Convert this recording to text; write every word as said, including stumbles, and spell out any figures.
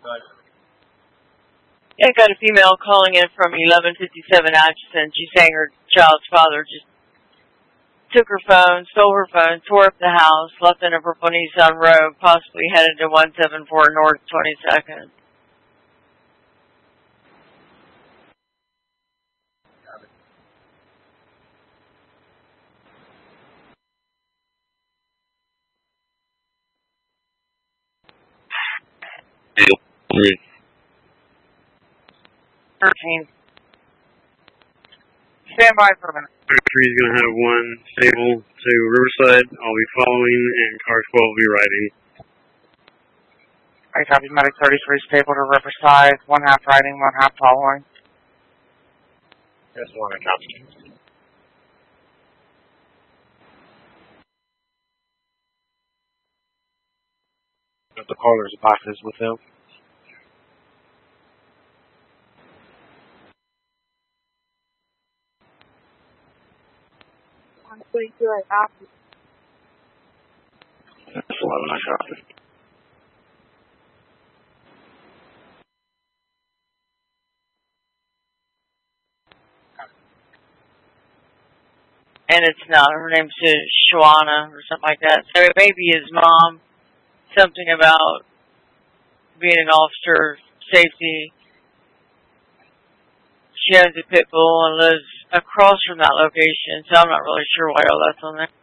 I got a female calling in from eleven fifty-seven Atchison. She's saying her child's father just took her phone, stole her phone, tore up the house, left in a purple Nissan Rogue, possibly headed to one seven four North twenty-second. thirteen. Stand by for a minute. Three's going to have one stable to Riverside. I'll be following, and car twelve will be riding. I copy Medic thirty-three, stable to Riverside, one half riding, one half following. That's one, I copy. The caller's boxes with him. one twenty-two, I copy. That's eleven, I copy. And it's not. Her name's Shawana or something like that. So it may be his mom. Something about being an officer, safety. She owns a pit bull and lives across from that location, so I'm not really sure why all that's on there.